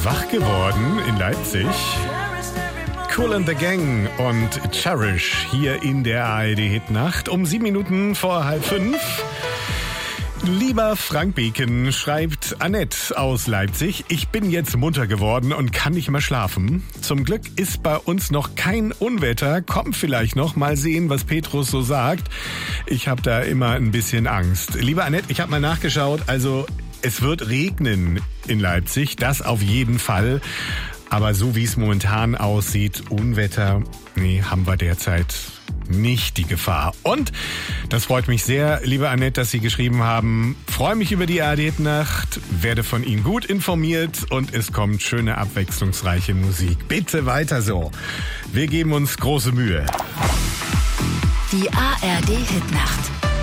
wach geworden in Leipzig. Kool and the Gang und Cherish hier in der ARD-Hitnacht um 7 Minuten vor 4:30. Lieber Frank Beken, schreibt Annette aus Leipzig, ich bin jetzt munter geworden und kann nicht mehr schlafen. Zum Glück ist bei uns noch kein Unwetter, kommt vielleicht noch, mal sehen, was Petrus so sagt. Ich habe da immer ein bisschen Angst. Liebe Annette, ich habe mal nachgeschaut, also es wird regnen in Leipzig, das auf jeden Fall. Aber so wie es momentan aussieht, Unwetter, haben wir derzeit nicht die Gefahr. Und das freut mich sehr, liebe Annette, dass Sie geschrieben haben. Freue mich über die ARD-Nacht, werde von Ihnen gut informiert und es kommt schöne, abwechslungsreiche Musik. Bitte weiter so. Wir geben uns große Mühe. Die ARD-Hitnacht.